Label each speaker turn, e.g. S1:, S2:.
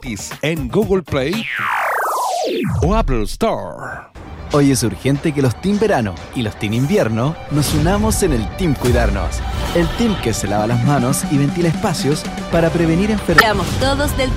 S1: gratis en Google Play o Apple Store.
S2: Hoy es urgente que los Team Verano y los Team Invierno nos unamos en el Team Cuidarnos. El team que se lava las manos y ventila espacios para prevenir enfermedades.
S3: Seamos todos del